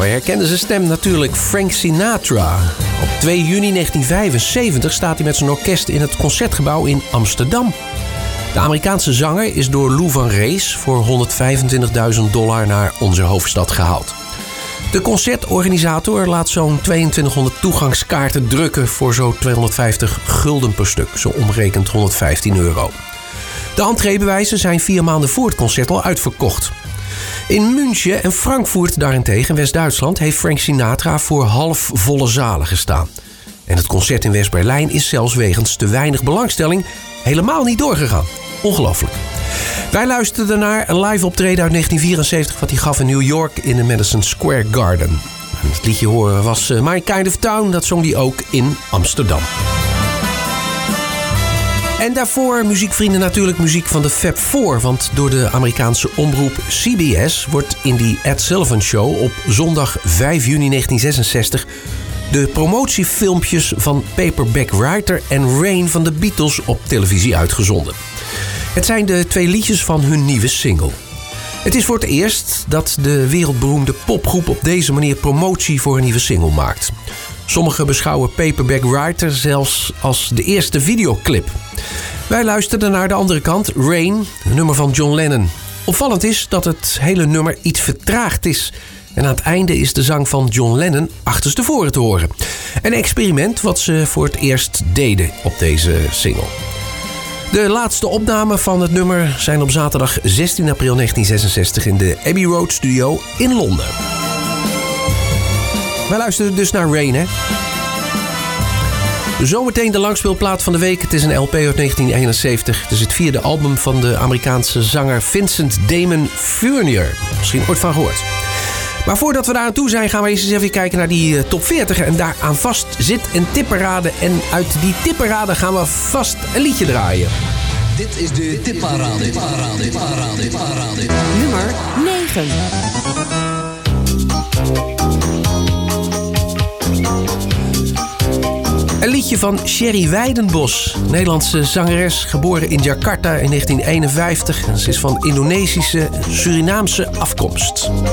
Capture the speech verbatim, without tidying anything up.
we herkennen zijn stem natuurlijk, Frank Sinatra. Op twee juni negentien vijfenzeventig staat hij met zijn orkest in het Concertgebouw in Amsterdam. De Amerikaanse zanger is door Lou van Rees voor honderdvijfentwintigduizend dollar naar onze hoofdstad gehaald. De concertorganisator laat zo'n tweeëntwintighonderd toegangskaarten drukken voor zo'n tweehonderdvijftig gulden per stuk, zo omgerekend honderdvijftien euro. De entreebewijzen zijn vier maanden voor het concert al uitverkocht. In München en Frankfurt daarentegen, West-Duitsland, heeft Frank Sinatra voor halfvolle zalen gestaan. En het concert in West-Berlijn is zelfs wegens te weinig belangstelling helemaal niet doorgegaan. Ongelooflijk. Wij luisterden naar een live optreden uit negentien vierenzeventig... wat hij gaf in New York in de Madison Square Garden. En het liedje horen was My Kind of Town, dat zong hij ook in Amsterdam. En daarvoor, muziekvrienden, natuurlijk muziek van de Fab Four. Want door de Amerikaanse omroep C B S wordt in die Ed Sullivan Show op zondag vijf juni negentien zesenzestig... de promotiefilmpjes van Paperback Writer en Rain van de Beatles op televisie uitgezonden. Het zijn de twee liedjes van hun nieuwe single. Het is voor het eerst dat de wereldberoemde popgroep op deze manier promotie voor een nieuwe single maakt. Sommigen beschouwen Paperback Writer zelfs als de eerste videoclip. Wij luisterden naar de andere kant, Rain, een nummer van John Lennon. Opvallend is dat het hele nummer iets vertraagd is. En aan het einde is de zang van John Lennon achterstevoren te horen. Een experiment wat ze voor het eerst deden op deze single. De laatste opnamen van het nummer zijn op zaterdag zestien april negentien zesenzestig in de Abbey Road Studio in Londen. Wij luisteren dus naar Rain, hè? Zometeen de langspeelplaat van de week. Het is een L P uit negentien eenenzeventig. Het is het vierde album van de Amerikaanse zanger Vincent Damon Furnier. Misschien ooit van gehoord. Maar voordat we daar aan toe zijn, gaan we eens even kijken naar die uh, top veertig. En daaraan vast zit een tipparade. En uit die tipparade gaan we vast een liedje draaien. Dit is de tipparade. Tipparade, tipparade, tipparade. Nummer negen. Een liedje van Sherry Weidenbos, Nederlandse zangeres, geboren in Jakarta in negentien eenenvijftig. En ze is van Indonesische, Surinaamse afkomst.